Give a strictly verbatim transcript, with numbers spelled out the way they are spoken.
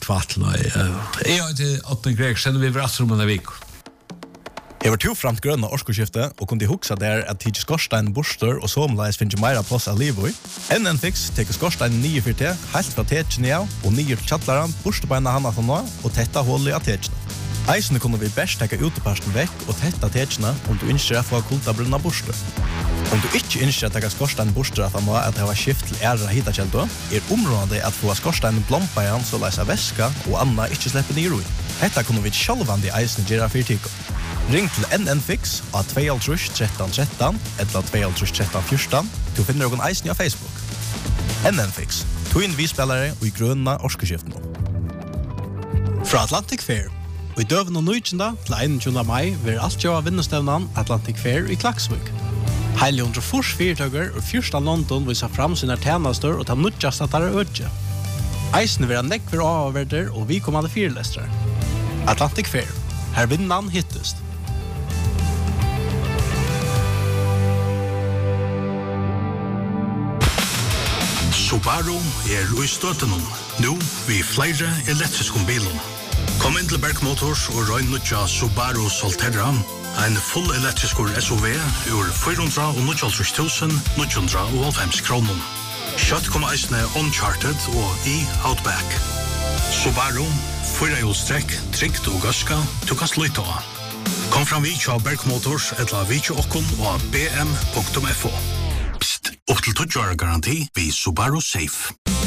kvartlen. Jeg har ikke åttende Gregsen, vi var rett om en vik. Jeg var to framt grønne årskoskifte, og kunne huksa der at tidlig skorstein borster og somleis finner meira plass av livet. N N Fix teker skorstein nye for te, helt fra tekene av, og nye til tjattlaren, borstebeina hana fra nå, og tetta hullet av tekene. Eisene kunne vi best teka uteparsten vekk og tetta tekene om du ønsker å få kultabrunna borster. Om du ikke ønsker å teka skorstein borster at han må at det var skift til ære hitakjeldo, er området at få skorstein blompa igjen så leis av væska og anna ikke slipper nye roi. Hetta kunne vi sjálvandi eisene gjøre fyrtiko. Ring til N N Fix av to tre tretton tretton eller to tre tretton fjorton. Du finner noen eisen av Facebook. N N Fix, tog visspillere og i grønne årskeskiften. Fra Atlantic Fair. Og i døven og nøytjenda til einogtjúgunda mai vil alt gjøre vinnestevnen Atlantic Fair i Klaksvik. Heilig hundre fors fyrtøkker og fyrsta London viser fram sine tjenester og ta nødjast at det er ødje. Eisen vil ha nekver avverder og vi kommande fyrlestere. Atlantic Fair. Her vinnan hittest. Subaru er i støtten nå vi flere elektriske bilen. Kom inn til Berg Motors og røyn nødja Subaru Solterra, en full elektrisk S U V ur fire hundre og nittiåtte tusen ni hundre og halvfems kroner. Kjøtt kommer eisene Uncharted og i Outback. Subaru, fire hjulstrekk, trygt og gaska, du kan slutte av. Kom fram vi til Berg Motors eller vi til okkon og b m punktum f o. Psst, opp til tolv år garanti vi Subaru Safe.